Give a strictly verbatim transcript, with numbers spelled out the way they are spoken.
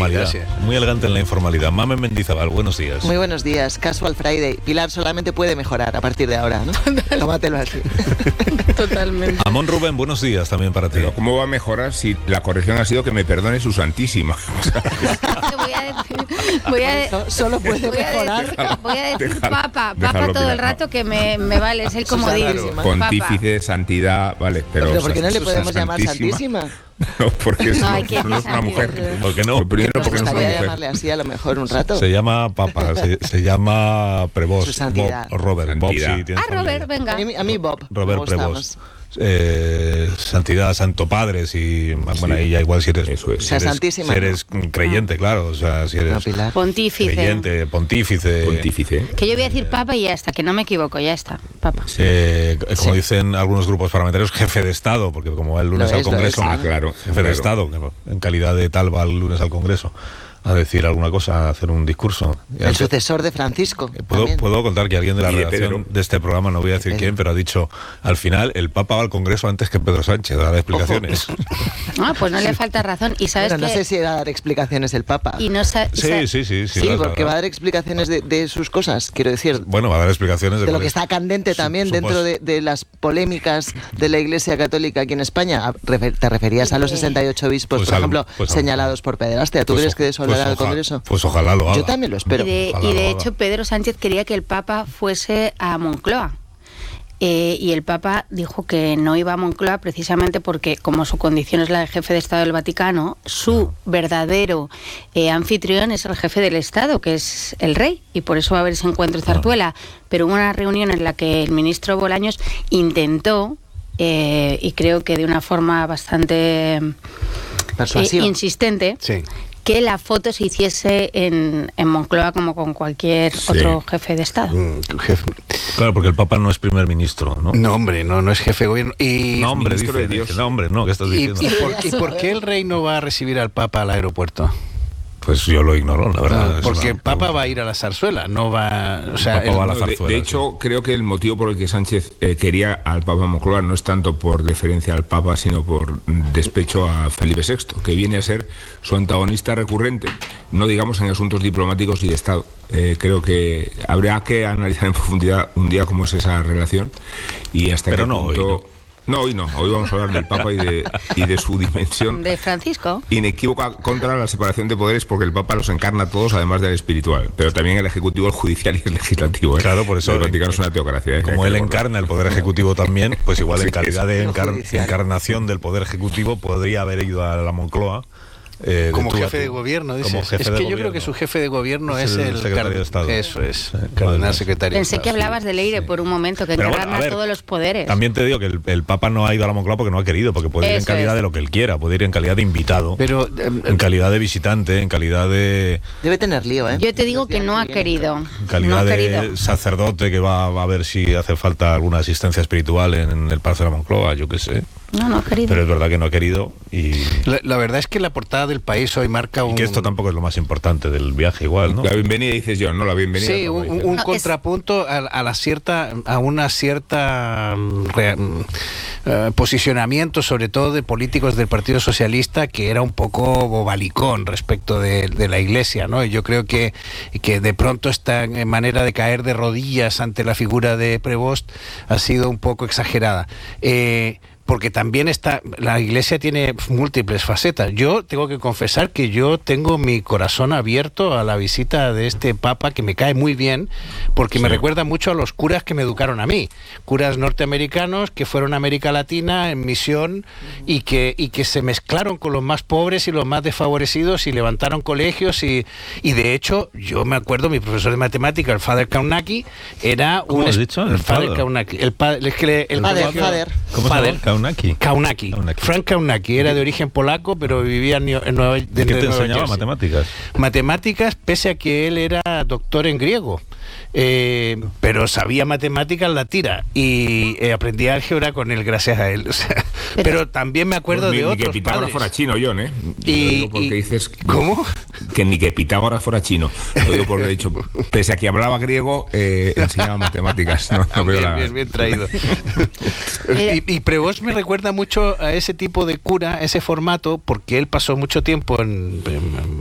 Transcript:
informalidad. Sí, muy elegante en la informalidad. Mamen Mendizábal, buenos días. Muy buenos días. Casual Friday. Pilar solamente puede mejorar a partir de ahora, ¿no? Tómatelo así. Totalmente. Amón Rubén, buenos días también para ti. Pero ¿cómo va a mejorar si la corrección ha sido que me perdone su santísima? Voy a decir, voy a, No, solo puede voy a mejorar. decir, voy a decir Déjalo, papa, déjalo, papa todo Pilar, el rato no. que me, me vale, es el comodín. Susana, Pontífice, santidad, vale, pero... Pero ¿por qué no le Susana podemos llamar Santísima? No, porque es, Ay, qué no es una mujer. santidad. ¿Por qué no? Lo primero, Nos porque no es una gustaría mujer. llamarle así a lo mejor un rato. Se llama Papa, se, se llama Prevost. Su santidad. Bob, Robert. Bob, Santidad. sí, tiene Ah, familia. Robert, venga. A mí, a mí Bob. Robert me gusta Prevost. más. Eh, santidad, Santo Padre, si, bueno, ahí ya igual si eres, Eso es. si O sea, eres, santísima, si eres creyente, claro, o sea, si eres No, Pilar. Pontífice. creyente, pontífice, Pontífice. Que yo voy a decir papa y ya está, que no me equivoco, ya está, papa. eh, como Sí. dicen algunos grupos parlamentarios, jefe de Estado, porque como va el lunes Lo al es, lo Congreso, es, Ah, claro. jefe claro. de Estado, que en calidad de tal va el lunes al Congreso a decir alguna cosa, a hacer un discurso. Y El antes- sucesor de Francisco. Puedo, también. puedo contar que alguien de la Y de redacción Pedro. de este programa, no voy a decir Pedro. quién, pero ha dicho, al final el Papa va al Congreso antes que Pedro Sánchez, a dar explicaciones. Ah, pues no le falta razón. Y sabes Bueno, no que... sé si va a dar explicaciones el Papa. Y no sa- Sí, sa- sí, sí. Sí, Sí, las porque dará. va a dar explicaciones de, de sus cosas, quiero decir. Bueno, va a dar explicaciones de, De lo cuál que es- está candente Su- también supos- dentro de, de las polémicas de la Iglesia Católica aquí en España. A- refer- ¿Te referías a los sesenta y ocho obispos, Pues por al- ejemplo, pues al- señalados por pederastia? ¿Tú pues crees o- que de eso pues hablará el oja- Congreso? Pues ojalá lo haga. Yo también lo espero. Y de, Ojalá y de lo hecho haga. Pedro Sánchez quería que el Papa fuese a Moncloa. Eh, y el Papa dijo que no iba a Moncloa precisamente porque, como su condición es la de jefe de Estado del Vaticano, su verdadero eh, anfitrión es el jefe del Estado, que es el rey, y por eso va a haber ese encuentro de Zarzuela. Pero hubo una reunión en la que el ministro Bolaños intentó, eh, y creo que de una forma bastante eh, Persuasiva. insistente, Sí. que la foto se hiciese en, en Moncloa como con cualquier Sí. otro jefe de Estado. Mm, jefe. Claro, porque el Papa no es primer ministro, ¿no? No, hombre, no, no es jefe de gobierno. Y, No, hombre, ministro dice, de Dios. dice, no, hombre, no, ¿qué estás y, diciendo? y por, ¿y por qué el rey no va a recibir al Papa al aeropuerto? Pues yo lo ignoro, la verdad. es Porque una el Papa pregunta. va a ir a la zarzuela, no va... O sea, El Papa el- va a la No, de, zarzuela, de hecho, creo que el motivo por el que Sánchez eh, quería al Papa Moncloa no es tanto por deferencia al Papa, sino por mm, despecho a Felipe sexto, que viene a ser su antagonista recurrente, no digamos en asuntos diplomáticos y de Estado. Eh, creo que habría que analizar en profundidad un día cómo es esa relación y hasta Pero qué no hoy, punto... No, hoy no. Hoy vamos a hablar del Papa y de, y de su dimensión De Francisco. inequívoca contra la separación de poderes, porque el Papa los encarna a todos, además del espiritual, pero también el ejecutivo, el judicial y el legislativo. ¿eh? Claro, por eso- El Vaticano es una teocracia. ¿eh? Como Hay él que recordar. encarna el Poder Ejecutivo también, pues igual Sí, en calidad de Lo encar- judicial. encarnación del Poder Ejecutivo podría haber ido a la Moncloa. eh, de como tú a jefe tú. de gobierno, dices. Como jefe es de que yo creo gobierno. que su jefe de gobierno Es es, el el, secretario car- de Estado. Eso es, Sí, cardenal vale. secretario. Pensé que hablabas de Leire por un momento, que Pero bueno, encarna a ver, todos los poderes. También te digo que el, el Papa no ha ido a la Moncloa porque no ha querido, porque puede ir en Eso calidad es. de lo que él quiera, puede ir en calidad de invitado, Pero em, en calidad de visitante, en calidad de, Debe tener lío, ¿eh? Yo te digo que no ha querido. en No calidad ha de querido. sacerdote que va, va a ver si hace falta alguna asistencia espiritual en, en el Palacio de la Moncloa, yo qué sé. No, no ha querido. Pero es verdad que no ha querido y, la, la verdad es que la portada del País hoy marca y un... que esto tampoco es lo más importante del viaje igual, ¿no? La bienvenida dices yo, no la bienvenida. Sí, como un, dices. un No, es- contrapunto a, a la cierta, a una cierta mm, re- mm, eh, posicionamiento, sobre todo de políticos del Partido Socialista, que era un poco bobalicón respecto de, de la Iglesia, ¿no? Y yo creo que, que de pronto esta eh, manera de caer de rodillas ante la figura de Prevost ha sido un poco exagerada. Eh, porque también está, la Iglesia tiene múltiples facetas. Yo tengo que confesar que yo tengo mi corazón abierto a la visita de este Papa, que me cae muy bien, porque me Sí. recuerda mucho a los curas que me educaron a mí, curas norteamericanos que fueron a América Latina en misión y que, y que se mezclaron con los más pobres y los más desfavorecidos y levantaron colegios y, y de hecho, yo me acuerdo, mi profesor de matemática, el Father Kaunaki, era ¿Cómo un... has dicho? ¿El Father father? Kaunaki. El, pa- es que le- el Father, colegio- father. ¿Cómo se Father. llama? Kaunaki. Kaunaki. Kaunaki. Frank Kaunaki era de origen polaco, pero vivía en, Nue- en Nueva ¿Y de qué te Nueva enseñaba? Jersey. Matemáticas. Matemáticas, pese a que él era doctor en griego. Eh, pero sabía matemáticas la tira y eh, aprendí álgebra con él gracias a él. O sea, pero, Pero- también me acuerdo Pues ni, de ni que otros Pitágoras padres. fuera chino, John, ¿eh? Y- Lo digo porque y- dices... ¿Cómo? Que ni que Pitágoras fuera chino. Lo digo porque he dicho, pese a que hablaba griego, eh, enseñaba matemáticas. No, no veo bien, la- bien, bien traído. y, y Prevost me recuerda mucho a ese tipo de cura, ese formato, porque él pasó mucho tiempo en, en